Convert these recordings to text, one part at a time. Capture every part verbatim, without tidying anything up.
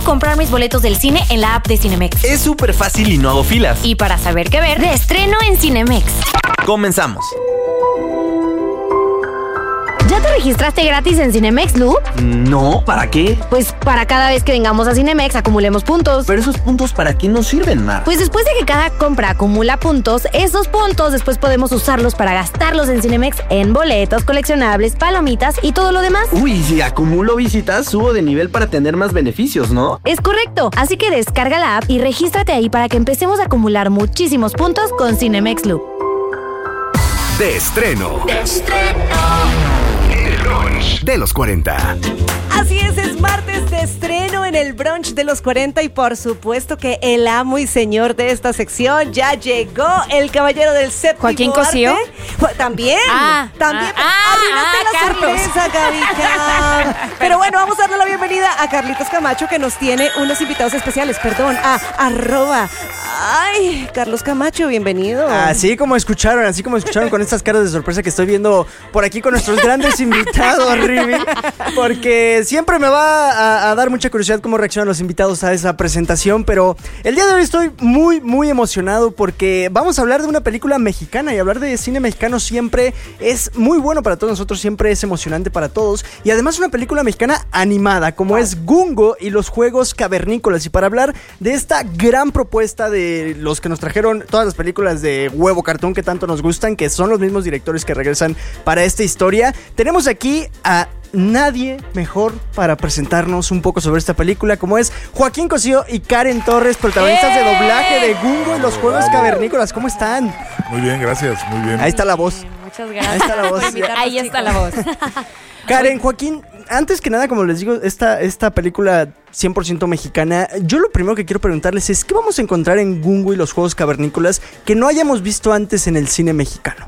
comprar mis boletos del cine en la app de Cinemex. Es súper fácil y no hago filas. Y para saber qué ver, de estreno en Cinemex. Comenzamos. ¿Ya te registraste gratis en Cinemex, Lu? No, ¿para qué? Pues para cada vez que vengamos a Cinemex acumulemos puntos. Pero esos puntos, ¿para qué nos sirven, Mar? Pues después de que cada compra acumula puntos, esos puntos después podemos usarlos para gastarlos en Cinemex en boletos, coleccionables, palomitas y todo lo demás. Uy, si acumulo visitas, subo de nivel para tener más beneficios, ¿no? Es correcto, así que descarga la app y regístrate ahí para que empecemos a acumular muchísimos puntos con Cinemex, Lu. De estreno. De estreno. El brunch de los cuarenta. Así es, es martes de estreno en el brunch de los cuarenta y por supuesto que el amo y señor de esta sección ya llegó, el caballero del séptimo Joaquín Cosío. Arte. También, Ah, también. ah, ah, Arruinaste ah, la Carlos. sorpresa, Gaby. Pero bueno, vamos a darle la bienvenida a Carlitos Camacho, que nos tiene unos invitados especiales, perdón, a arroba. Ay, Carlos Camacho, bienvenido. Así como escucharon, así como escucharon con estas caras de sorpresa que estoy viendo por aquí con nuestros grandes invitados, Rivi, porque siempre me va a, a dar mucha curiosidad cómo reaccionan los invitados a esa presentación, pero el día de hoy estoy muy, muy emocionado porque vamos a hablar de una película mexicana y hablar de cine mexicano siempre es muy bueno para todos nosotros, siempre es emocionante para todos y además una película mexicana animada como es Gungo y los Juegos Cavernícolas, y para hablar de esta gran propuesta de los que nos trajeron todas las películas de Huevo Cartoon que tanto nos gustan, que son los mismos directores que regresan para esta historia, tenemos aquí a nadie mejor para presentarnos un poco sobre esta película, como es Joaquín Cosío y Karen Torres, protagonistas ¡Eh! de doblaje de Gungo y los Juegos Cavernícolas. ¿Cómo están? Muy bien, gracias, muy bien. Ahí está la voz. Muchas gracias. Ahí está la voz. Ahí está la voz. Karen, Joaquín, antes que nada, como les digo, esta, esta película cien por ciento mexicana, yo lo primero que quiero preguntarles es ¿qué vamos a encontrar en Gungo y los Juegos Cavernícolas que no hayamos visto antes en el cine mexicano?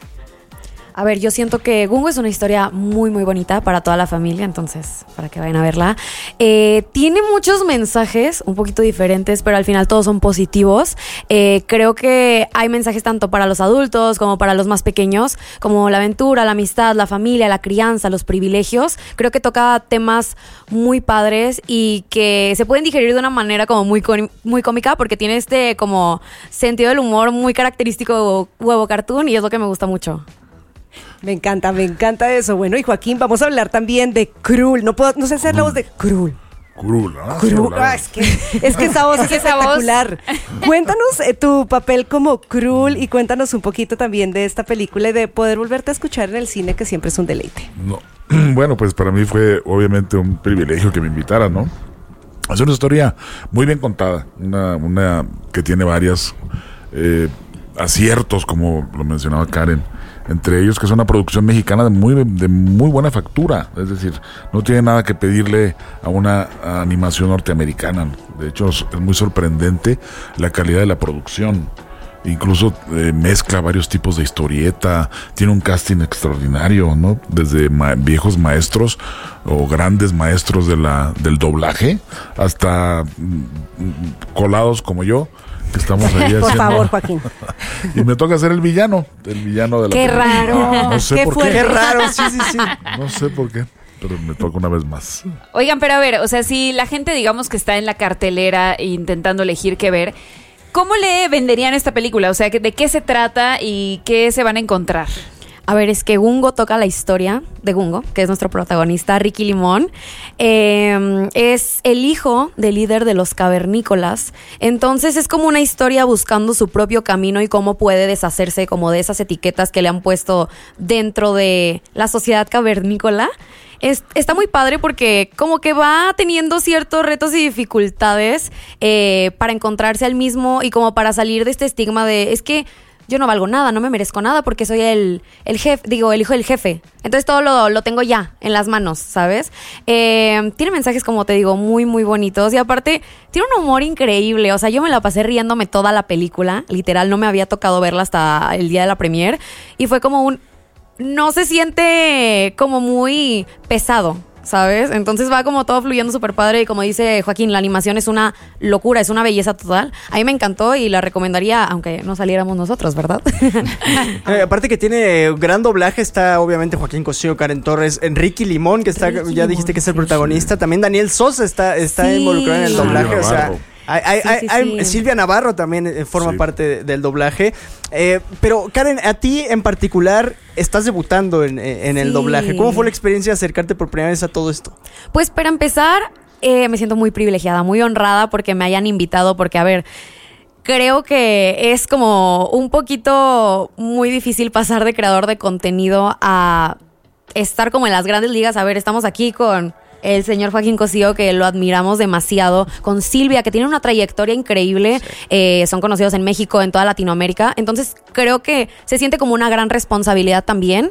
A ver, yo siento que Gungo es una historia muy, muy bonita para toda la familia, entonces, para que vayan a verla. Eh, tiene muchos mensajes un poquito diferentes, pero al final todos son positivos. Eh, creo que hay mensajes tanto para los adultos como para los más pequeños, como la aventura, la amistad, la familia, la crianza, los privilegios. Creo que toca temas muy padres y que se pueden digerir de una manera como muy, muy cómica, porque tiene este como sentido del humor muy característico Huevo Cartoon y es lo que me gusta mucho. Me encanta, me encanta eso. Bueno, y Joaquín, vamos a hablar también de Krul. No puedo, no sé hacer la voz de Krul. Krul, ¿no? Krul. Ah, es, que, es que esa voz es espectacular. Cuéntanos eh, tu papel como Krul y cuéntanos un poquito también de esta película y de poder volverte a escuchar en el cine, que siempre es un deleite. No. Bueno, pues para mí fue obviamente un privilegio que me invitaran, ¿no? Es una historia muy bien contada, una, una que tiene varias eh, aciertos, como lo mencionaba Karen. Entre ellos que es una producción mexicana de muy, de muy buena factura, es decir, no tiene nada que pedirle a una animación norteamericana. De hecho, es muy sorprendente la calidad de la producción. Incluso eh, mezcla varios tipos de historieta, tiene un casting extraordinario, ¿no? Desde ma- viejos maestros o grandes maestros de la, del doblaje hasta mm, colados como yo, que estamos ahí haciendo. Por favor, Joaquín. Y me toca ser el villano, el villano de la ¡Qué película. raro! No sé ¡Qué por fuerte! qué. Qué raro, sí, sí, sí. No sé por qué, pero me toca una vez más. Oigan, pero a ver, o sea, si la gente, digamos, que está en la cartelera intentando elegir qué ver, ¿cómo le venderían esta película? O sea, ¿de qué se trata y qué se van a encontrar? A ver, es que Gungo toca la historia de Gungo, que es nuestro protagonista, Ricky Limón. Eh, es el hijo del líder de los cavernícolas. Entonces es como una historia buscando su propio camino y cómo puede deshacerse como de esas etiquetas que le han puesto dentro de la sociedad cavernícola. Es, está muy padre porque como que va teniendo ciertos retos y dificultades eh, para encontrarse al mismo y como para salir de este estigma de es que yo no valgo nada, no me merezco nada porque soy el, el jefe, digo, el hijo del jefe. Entonces todo lo, lo tengo ya en las manos, ¿sabes? Eh, tiene mensajes, como te digo, muy, muy bonitos. Y aparte, tiene un humor increíble. O sea, yo me la pasé riéndome toda la película. Literal, no me había tocado verla hasta el día de la premier. Y fue como un... No se siente como muy pesado. ¿sabes? Entonces va como todo fluyendo súper padre y como dice Joaquín, la animación es una locura, es una belleza total. A mí me encantó y la recomendaría, aunque no saliéramos nosotros, ¿verdad? Eh, aparte que tiene gran doblaje, está obviamente Joaquín Cosío, Karen Torres, Enrique Limón, que está, Ricky ya dijiste que es el protagonista, también Daniel Sosa está, está Sí. involucrado en el doblaje, Silvia o sea... Navarro. Hay, hay, Sí, hay- sí, hay- sí. Silvia Navarro también eh, forma Sí. parte de- del doblaje. Eh, pero Karen, a ti en particular estás debutando en, en el Sí. doblaje. ¿Cómo fue la experiencia de acercarte por primera vez a todo esto? Pues para empezar, eh, me siento muy privilegiada, muy honrada porque me hayan invitado, porque a ver, creo que es como un poquito muy difícil pasar de creador de contenido a estar como en las grandes ligas. A ver, estamos aquí con el señor Joaquín Cosío, que lo admiramos demasiado, con Silvia, que tiene una trayectoria increíble, eh, son conocidos en México, en toda Latinoamérica, entonces creo que se siente como una gran responsabilidad también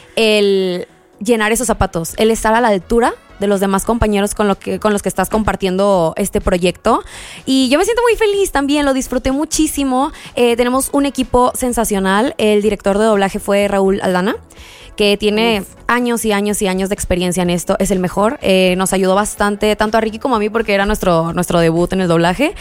el llenar esos zapatos, el estar a la altura de los demás compañeros con, lo que, con los que estás compartiendo este proyecto. Y yo me siento muy feliz también, lo disfruté muchísimo. Eh, tenemos un equipo sensacional. El director de doblaje fue Raúl Aldana, que tiene Uf. años y años y años de experiencia en esto, es el mejor. Eh, nos ayudó bastante, tanto a Ricky como a mí, porque era nuestro, nuestro debut en el doblaje.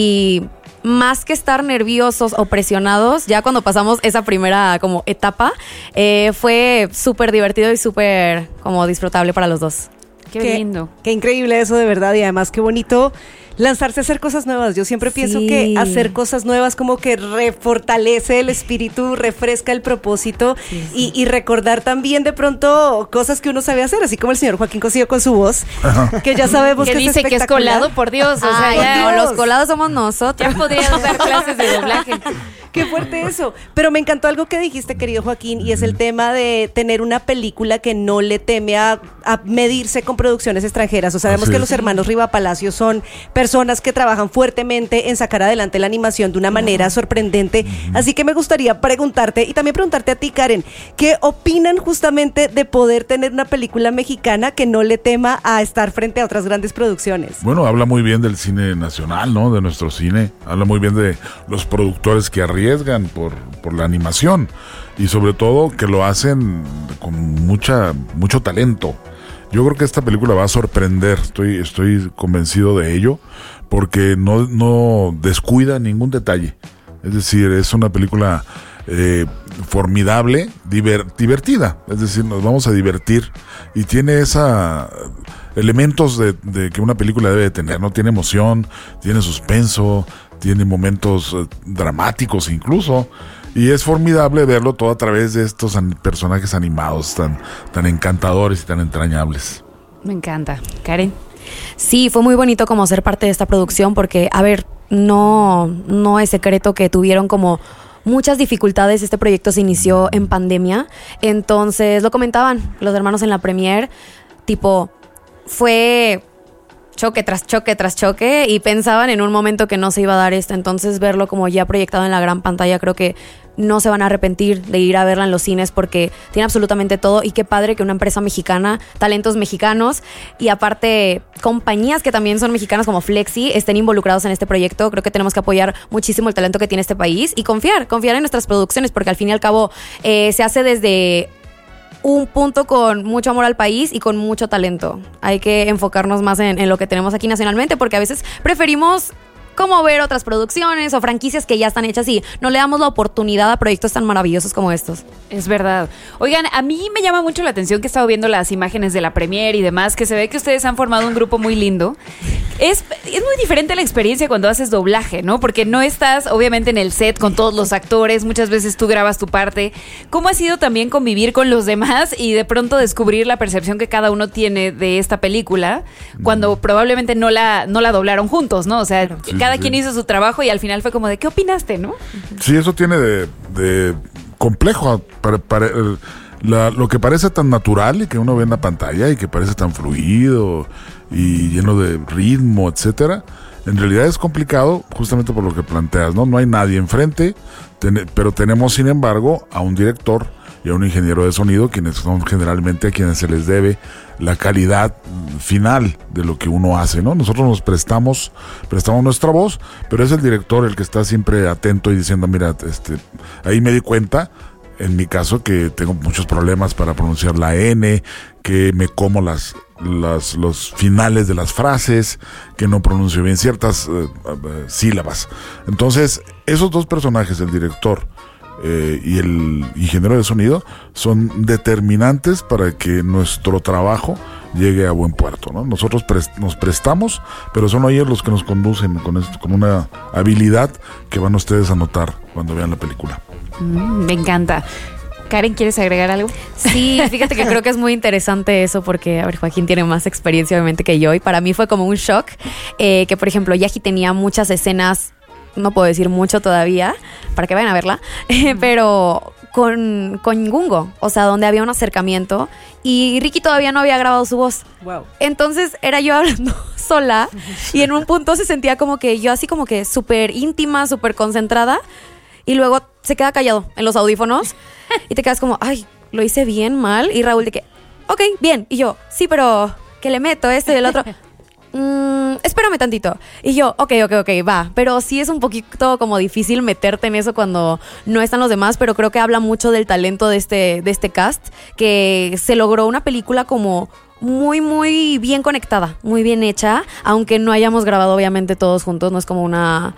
Y más que estar nerviosos o presionados, ya cuando pasamos esa primera como etapa, eh, fue súper divertido y súper como disfrutable para los dos. Qué, Qué lindo. Qué increíble eso, de verdad, y además qué bonito lanzarse a hacer cosas nuevas. Yo siempre pienso Sí. que hacer cosas nuevas como que refortalece el espíritu, refresca el propósito Sí, sí. Y, y recordar también de pronto cosas que uno sabe hacer, así como el señor Joaquín Cosío con su voz, que ya sabemos Que que, dice es que es espectacular. colado, por Dios. O sea, Ay, ya, no, Dios. los colados somos nosotros. ya podrías dar clases de doblaje. Qué fuerte eso. Pero me encantó algo que dijiste, querido Joaquín, y es el tema de tener una película que no le teme a, a medirse con producciones extranjeras. O sea, sabemos Así que es. los hermanos Riva Palacio son personas que trabajan fuertemente en sacar adelante la animación de una manera sorprendente. Así que me gustaría preguntarte, y también preguntarte a ti, Karen, ¿qué opinan justamente de poder tener una película mexicana que no le tema a estar frente a otras grandes producciones? Bueno, habla muy bien del cine nacional, ¿no? De nuestro cine. Habla muy bien de los productores que arriesgan por, por la animación. Y sobre todo que lo hacen con mucha, mucho talento. Yo creo que esta película va a sorprender. Estoy, estoy convencido de ello. Porque no, no descuida ningún detalle. Es decir, es una película eh, formidable, diver, divertida. Es decir, nos vamos a divertir. Y tiene esa elementos de, de que una película debe de tener, ¿no? Tiene emoción, tiene suspenso, tiene momentos eh, dramáticos incluso. Y es formidable verlo todo a través de estos an- personajes animados tan, tan encantadores y tan entrañables. Me encanta. Karen. Sí, fue muy bonito como ser parte de esta producción porque, a ver, no, no es secreto que tuvieron como muchas dificultades. Este proyecto se inició en pandemia, entonces lo comentaban los hermanos en la premier, tipo, fue choque tras choque tras choque y pensaban en un momento que no se iba a dar esto, entonces verlo como ya proyectado en la gran pantalla, creo que no se van a arrepentir de ir a verla en los cines porque tiene absolutamente todo. Y qué padre que una empresa mexicana, talentos mexicanos y aparte compañías que también son mexicanas como Flexi estén involucrados en este proyecto. Creo que tenemos que apoyar muchísimo el talento que tiene este país y confiar, confiar en nuestras producciones porque al fin y al cabo eh, se hace desde un punto con mucho amor al país y con mucho talento. Hay que enfocarnos más en, en lo que tenemos aquí nacionalmente porque a veces preferimos como ver otras producciones o franquicias que ya están hechas y no le damos la oportunidad a proyectos tan maravillosos como estos. Es verdad. Oigan, a mí me llama mucho la atención que he estado viendo las imágenes de la premier y demás, que se ve que ustedes han formado un grupo muy lindo. Es, es muy diferente la experiencia cuando haces doblaje, ¿no? Porque no estás, obviamente, en el set con todos los actores. Muchas veces tú grabas tu parte. ¿Cómo ha sido también convivir con los demás y de pronto descubrir la percepción que cada uno tiene de esta película cuando probablemente no la, no la doblaron juntos, ¿no? O sea, Sí, cada sí, quien sí. hizo su trabajo y al final fue como de, ¿qué opinaste, no? Sí, eso tiene de, de complejo. Para, para, el- la- lo que parece tan natural y que uno ve en la pantalla y que parece tan fluido y lleno de ritmo, etcétera, en realidad es complicado justamente por lo que planteas, ¿no? No hay nadie enfrente, ten- pero tenemos sin embargo a un director y a un ingeniero de sonido, quienes son generalmente a quienes se les debe la calidad final de lo que uno hace, ¿no? Nosotros nos prestamos, prestamos nuestra voz, pero es el director el que está siempre atento y diciendo, mira, este, ahí me di cuenta, en mi caso, que tengo muchos problemas para pronunciar la N, que me como las las, los finales de las frases, que no pronuncio bien ciertas eh, eh, sílabas. Entonces, esos dos personajes, el director eh, y el ingeniero de sonido, son determinantes para que nuestro trabajo llegue a buen puerto, ¿no? Nosotros pres- nos prestamos, pero son ellos los que nos conducen con, esto, con una habilidad que van ustedes a notar cuando vean la película. Mm, me encanta. Karen, ¿quieres agregar algo? Sí, fíjate que creo que es muy interesante eso porque, a ver, Joaquín tiene más experiencia obviamente que yo y para mí fue como un shock eh, que, por ejemplo, Yaji tenía muchas escenas, no puedo decir mucho todavía, para que vayan a verla, eh, pero con, con Gungo, o sea, donde había un acercamiento y Ricky todavía no había grabado su voz. Wow. Entonces era yo hablando sola y en un punto se sentía como que yo así como que súper íntima, súper concentrada y luego se queda callado en los audífonos y te quedas como, ay, lo hice bien, mal. Y Raúl de que, ok, bien. Y yo, sí, pero que le meto esto y el otro. Mm, espérame tantito. Y yo, ok, ok, ok, va. Pero sí es un poquito como difícil meterte en eso cuando no están los demás, pero creo que habla mucho del talento de este, de este cast, que se logró una película como muy, muy bien conectada, muy bien hecha, aunque no hayamos grabado obviamente todos juntos, no es como una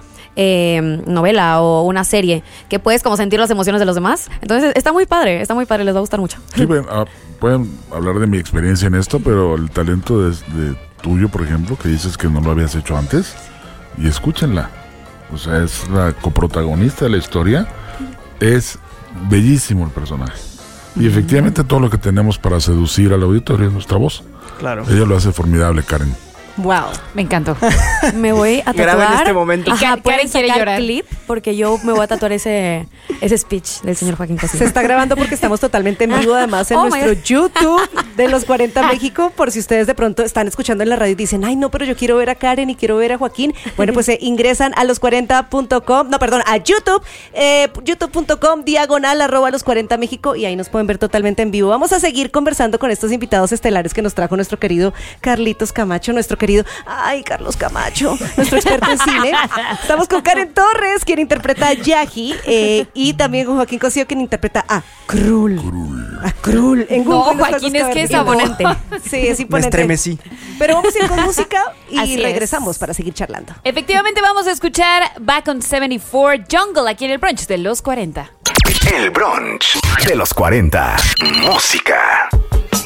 eh, novela o una serie, que puedes como sentir las emociones de los demás. Entonces está muy padre, está muy padre, les va a gustar mucho. Sí, pueden, ah, pueden hablar de mi experiencia en esto, pero el talento de, de tuyo, por ejemplo, que dices que no lo habías hecho antes, y escúchenla. O sea, es la coprotagonista de la historia, es bellísimo el personaje. Y efectivamente todo lo que tenemos para seducir al auditorio es nuestra voz. Claro. Ella lo hace formidable, Karen. Wow. Me encantó. Me voy a tatuar. Graba en este momento. Ajá, Karen pueden quiere sacar llorar. clip porque yo me voy a tatuar ese, ese speech del señor Joaquín Cosío. Se está grabando porque estamos totalmente en vivo, además, en Oh my nuestro God. YouTube de los cuarenta México, por si ustedes de pronto están escuchando en la radio y dicen, ay, no, pero yo quiero ver a Karen y quiero ver a Joaquín. Bueno, pues eh, ingresan a los cuarenta punto com, no, perdón, a YouTube, eh, youtube punto com, diagonal, arroba los cuarenta México, y ahí nos pueden ver totalmente en vivo. Vamos a seguir conversando con estos invitados estelares que nos trajo nuestro querido Carlitos Camacho, nuestro querido, ay, Carlos Camacho, nuestro experto en cine. Estamos con Karen Torres, quien interpreta a Yaji, eh, y también con Joaquín Cosío, quien interpreta a Krul. A Krul. En No, Google, los Joaquín, juegos es que es cavernícolas. imponente. Sí, es Me imponente. estremecí. Pero vamos a ir con música y Así es. regresamos para seguir charlando. Efectivamente, vamos a escuchar Back on setenta y cuatro Jungle aquí en el brunch de los cuarenta. El brunch de los cuarenta. Música.